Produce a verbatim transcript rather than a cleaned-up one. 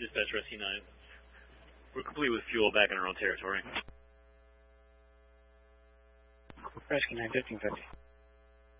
Dispatch Rescue nine. We're complete with fuel back in our own territory. Rescue nine, fifteen fifty.